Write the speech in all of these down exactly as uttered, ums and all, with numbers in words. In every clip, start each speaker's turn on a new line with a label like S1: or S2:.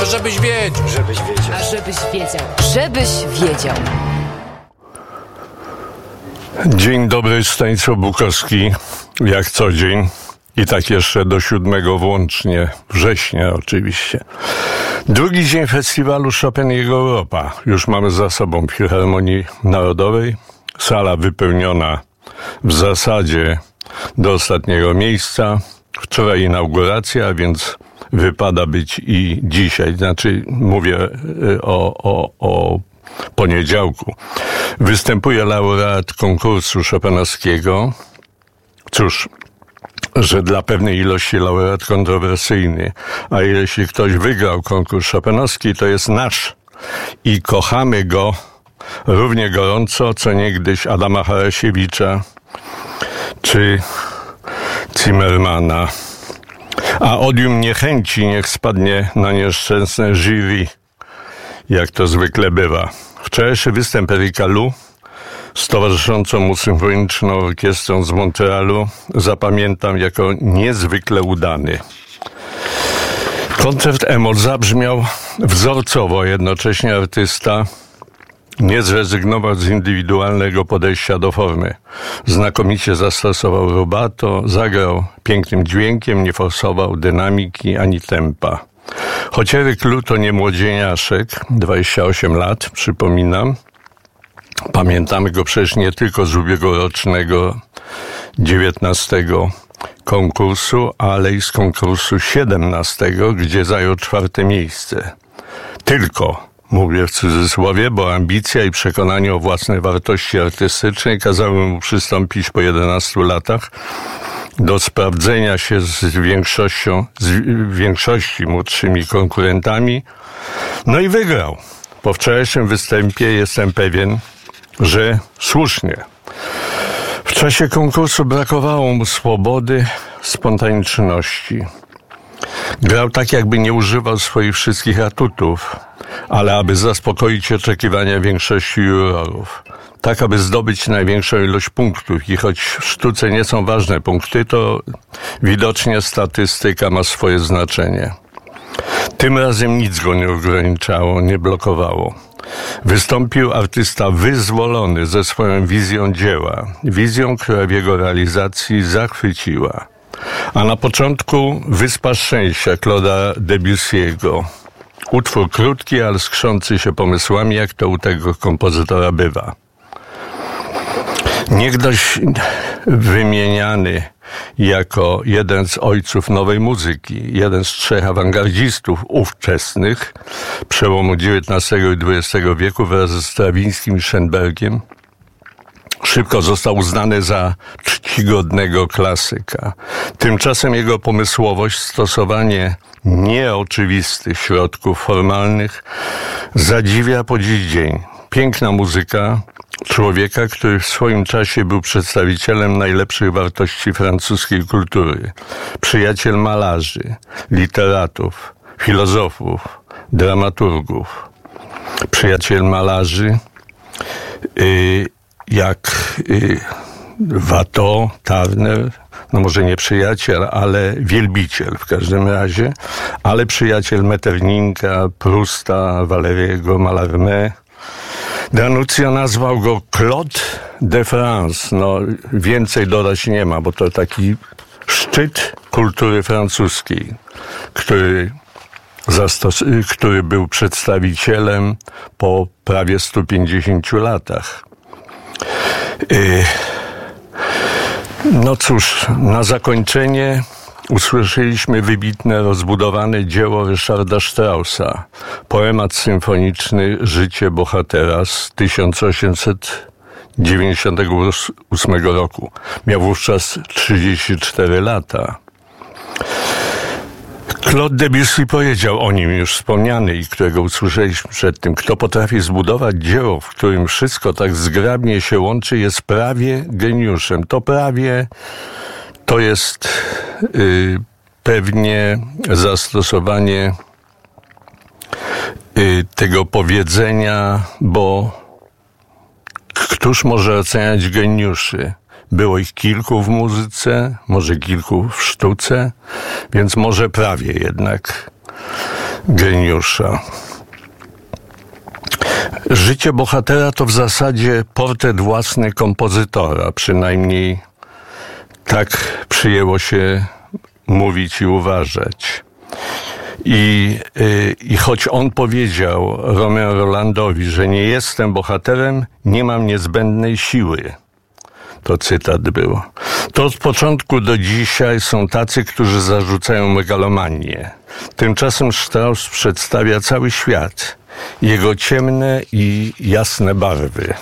S1: No żebyś wiedział.
S2: Żebyś wiedział.
S3: A żebyś wiedział. Żebyś wiedział.
S4: Dzień dobry, Stanisław Bukowski, jak co dzień. I tak jeszcze do siódmego włącznie, września oczywiście. Drugi dzień festiwalu Chopin i jego Europa. Już mamy za sobą w Filharmonii Narodowej. Sala wypełniona w zasadzie do ostatniego miejsca. Wczoraj inauguracja, a więc wypada być i dzisiaj. Znaczy mówię o, o, o poniedziałku. Występuje laureat konkursu chopinowskiego. Cóż, że dla pewnej ilości laureat kontrowersyjny, a jeśli ktoś wygrał konkurs chopinowski, to jest nasz i kochamy go równie gorąco, co niegdyś Adama Harasiewicza czy Zimmermana. A odium niechęci niech spadnie na nieszczęsne jury, jak to zwykle bywa. Wczorajszy występ Erika Lu z towarzyszącą mu symfoniczną orkiestrą z Montrealu zapamiętam jako niezwykle udany. Koncert E-moll zabrzmiał wzorcowo, a jednocześnie artysta nie zrezygnował z indywidualnego podejścia do formy. Znakomicie zastosował rubato, zagrał pięknym dźwiękiem, nie forsował dynamiki ani tempa. Choć Eryk Lu to nie młodzieniaszek, dwadzieścia osiem lat, przypominam. Pamiętamy go przecież nie tylko z ubiegłorocznego dziewiętnastego konkursu, ale i z konkursu siedemnastego, gdzie zajął czwarte miejsce. Tylko, mówię w cudzysłowie, bo ambicja i przekonanie o własnej wartości artystycznej kazały mu przystąpić po jedenastu latach do sprawdzenia się z większością, z większości młodszymi konkurentami. No i wygrał. Po wczorajszym występie jestem pewien, że słusznie. W czasie konkursu brakowało mu swobody, spontaniczności. Grał tak, jakby nie używał swoich wszystkich atutów, ale aby zaspokoić oczekiwania większości jurorów. Tak, aby zdobyć największą ilość punktów. I choć w sztuce nie są ważne punkty, to widocznie statystyka ma swoje znaczenie. Tym razem nic go nie ograniczało, nie blokowało. Wystąpił artysta wyzwolony ze swoją wizją dzieła. Wizją, która w jego realizacji zachwyciła. A na początku Wyspa Szczęścia Claude'a Debussy'ego. Utwór krótki, ale skrzący się pomysłami, jak to u tego kompozytora bywa. Niegdyś wymieniany jako jeden z ojców nowej muzyki, jeden z trzech awangardzistów ówczesnych przełomu dziewiętnastego i dwudziestego wieku wraz ze Strawińskim i Schoenbergiem, szybko został uznany za czcigodnego klasyka. Tymczasem jego pomysłowość, stosowanie nieoczywistych środków formalnych zadziwia po dziś dzień. Piękna muzyka człowieka, który w swoim czasie był przedstawicielem najlepszych wartości francuskiej kultury. Przyjaciel malarzy, literatów, filozofów, dramaturgów. Przyjaciel malarzy, yy, jak yy, Watteau, Turner, no może nie przyjaciel, ale wielbiciel w każdym razie, ale przyjaciel Metterninka, Prousta, Valeriego, Mallarmé. D'Annunzio nazwał go Claude de France. No, więcej dodać nie ma, bo to taki szczyt kultury francuskiej, który, zastos- który był przedstawicielem po prawie stu pięćdziesięciu latach. Yy, no cóż, na zakończenie usłyszeliśmy wybitne, rozbudowane dzieło Ryszarda Straussa. Poemat symfoniczny Życie bohatera z tysiąc osiemset dziewięćdziesiątego ósmego roku. Miał wówczas trzydzieści cztery lata. Claude Debussy powiedział o nim już wspomniany i którego usłyszeliśmy przed tym. Kto potrafi zbudować dzieło, w którym wszystko tak zgrabnie się łączy, jest prawie geniuszem. To prawie to jest y, pewnie zastosowanie y, tego powiedzenia, bo któż może oceniać geniuszy? Było ich kilku w muzyce, może kilku w sztuce, więc może prawie jednak geniusza. Życie bohatera to w zasadzie portret własny kompozytora, przynajmniej tak przyjęło się mówić i uważać. I, yy, I choć on powiedział Romeo Rolandowi, że nie jestem bohaterem, nie mam niezbędnej siły. To cytat był. To od początku do dzisiaj są tacy, którzy zarzucają megalomanię. Tymczasem Strauss przedstawia cały świat, jego ciemne i jasne barwy.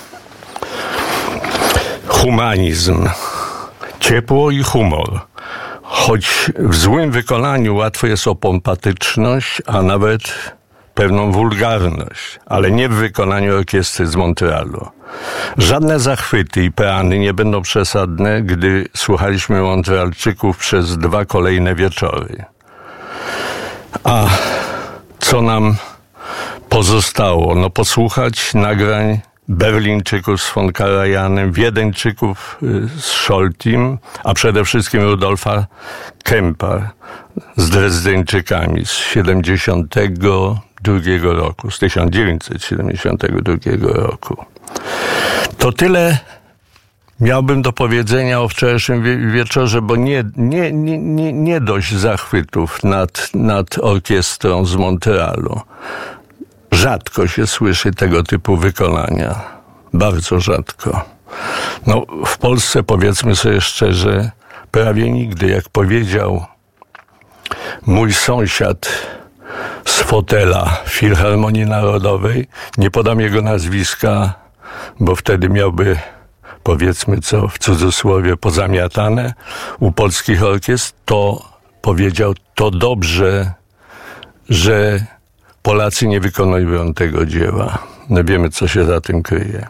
S4: Humanizm, ciepło i humor. Choć w złym wykonaniu łatwo jest o pompatyczność, a nawet pewną wulgarność, ale nie w wykonaniu orkiestry z Montrealu. Żadne zachwyty i peany nie będą przesadne, gdy słuchaliśmy Montrealczyków przez dwa kolejne wieczory. A co nam pozostało? No posłuchać nagrań Berlińczyków z von Karajanem, Wiedeńczyków z Scholtim, a przede wszystkim Rudolfa Kempa z Drezdeńczykami z siedemdziesiątego drugiego roku, z tysiąc dziewięćset siedemdziesiątego drugiego roku. To tyle miałbym do powiedzenia o wczorajszym wie- wieczorze, bo nie, nie, nie, nie, nie dość zachwytów nad, nad orkiestrą z Montrealu. Rzadko się słyszy tego typu wykonania. Bardzo rzadko. No, w Polsce, powiedzmy sobie szczerze, prawie nigdy. Jak powiedział mój sąsiad z fotela Filharmonii Narodowej, nie podam jego nazwiska, bo wtedy miałby, powiedzmy co, w cudzysłowie pozamiatane u polskich orkiestr, to powiedział, to dobrze, że Polacy nie wykonują tego dzieła. No wiemy, co się za tym kryje.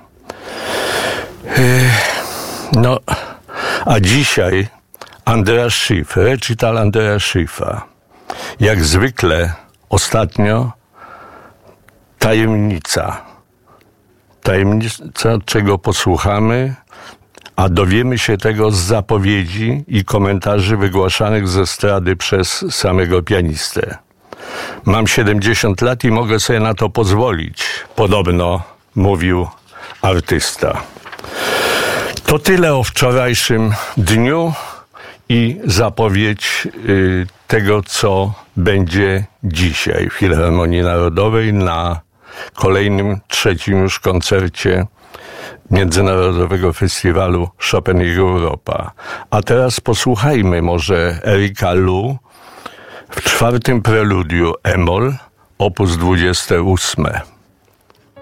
S4: No, a dzisiaj Andreas Schiff, recital Andreasa Schiffa. Jak zwykle ostatnio tajemnica. Tajemnica, czego posłuchamy, a dowiemy się tego z zapowiedzi i komentarzy wygłaszanych ze estrady przez samego pianistę. Mam siedemdziesiąt lat i mogę sobie na to pozwolić, podobno mówił artysta. To tyle o wczorajszym dniu i zapowiedź y, tego, co będzie dzisiaj w Filharmonii Narodowej na kolejnym, trzecim już koncercie Międzynarodowego Festiwalu Chopin i Europa. A teraz posłuchajmy może Erika Lu w czwartym preludiu e-moll, opus dwudzieste ósme.